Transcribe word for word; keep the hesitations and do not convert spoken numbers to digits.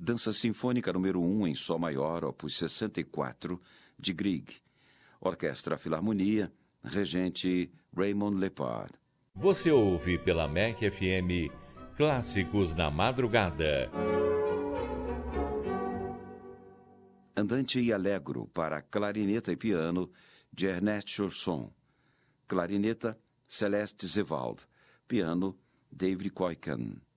Dança Sinfônica número um em Sol maior, opus sessenta e quatro, de Grieg. Orquestra Filarmonia, regente Raymond Lepard. Você ouve pela M E C F M Clássicos na Madrugada. Andante e Allegro para clarineta e piano, de Ernest Chausson. Clarineta, Celeste Zewald. Piano, David Koiken.